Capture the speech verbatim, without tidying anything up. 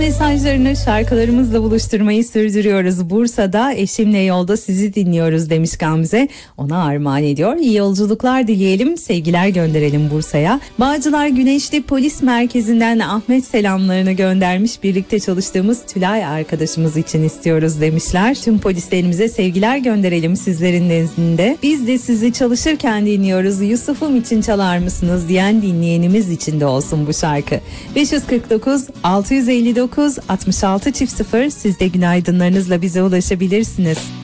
Mesajlarını şarkılarımızla buluşturmayı sürdürüyoruz. Bursa'da eşimle yolda sizi dinliyoruz demiş Gamze. Ona armağan ediyor. İyi yolculuklar dileyelim. Sevgiler gönderelim Bursa'ya. Bağcılar Güneşli Polis Merkezi'nden Ahmet selamlarını göndermiş. Birlikte çalıştığımız Tülay arkadaşımız için istiyoruz demişler. Tüm polislerimize sevgiler gönderelim sizlerin nezdinde. Biz de sizi çalışırken dinliyoruz. Yusuf'um için çalar mısınız diyen dinleyenimiz için de olsun bu şarkı. beş yüz kırk dokuz altı yüz elli dokuz altmış altı çift sıfır. Siz de günaydınlarınızla bize ulaşabilirsiniz.